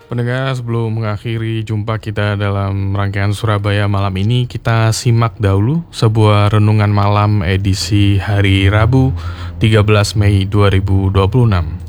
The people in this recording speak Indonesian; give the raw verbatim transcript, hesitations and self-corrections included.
Pendengar, sebelum mengakhiri jumpa kita dalam rangkaian Surabaya malam ini, kita simak dahulu sebuah renungan malam edisi hari Rabu tiga belas Mei dua ribu dua puluh enam.